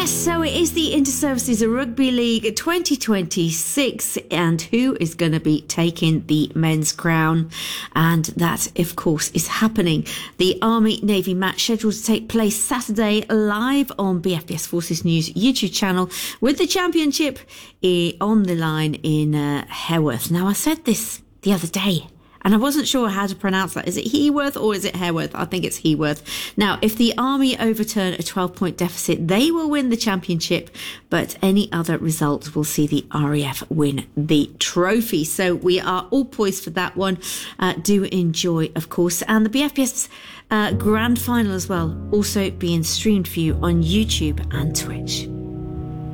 Yes, so it is the Inter-Services Rugby League 2026, and who is going to be taking the men's crown? And that, of course, is happening. The Army-Navy match scheduled to take place Saturday live on BFBS Forces News YouTube channel with the championship on the line in Hareworth. Now, I said this the other day, and I wasn't sure how to pronounce that. Is it Heworth or is it Hareworth? I think it's Heworth. Now, if the Army overturn a 12-point deficit, they will win the championship, but any other results will see the RAF win the trophy. So we are all poised for that one. Do enjoy, of course. And the BFBS Grand Final as well, also being streamed for you on YouTube and Twitch.